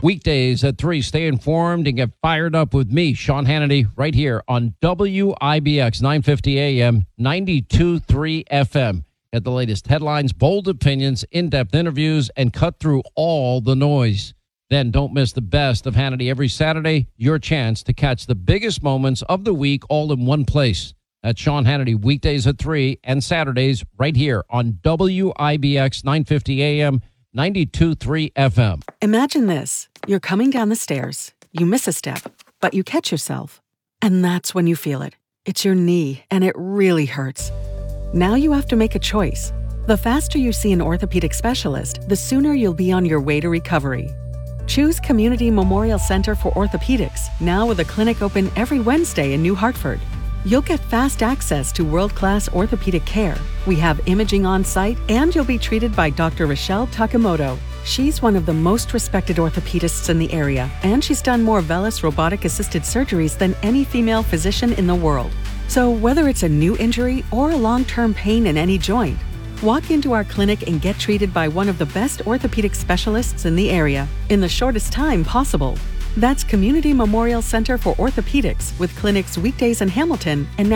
Weekdays at 3. Stay informed and get fired up with me, Sean Hannity, right here on WIBX 950 AM, 92.3 FM. Get the latest headlines, bold opinions, in-depth interviews, and cut through all the noise. Then don't miss the best of Hannity every Saturday, your chance to catch the biggest moments of the week all in one place. That's Sean Hannity, weekdays at 3 and Saturdays right here on WIBX 950 AM, 92.3 FM. Imagine this. You're coming down the stairs. You miss a step, but you catch yourself. And that's when you feel it. It's your knee, and it really hurts. Now you have to make a choice. The faster you see an orthopedic specialist, the sooner you'll be on your way to recovery. Choose Community Memorial Center for Orthopedics, now with a clinic open every Wednesday in New Hartford. You'll get fast access to world-class orthopedic care. We have imaging on site, and you'll be treated by Dr. Rochelle Takamoto. She's one of the most respected orthopedists in the area, and she's done more VELYS robotic-assisted surgeries than any female physician in the world. So whether it's a new injury or a long-term pain in any joint, walk into our clinic and get treated by one of the best orthopedic specialists in the area in the shortest time possible. That's Community Memorial Center for Orthopedics, with clinics weekdays in Hamilton and now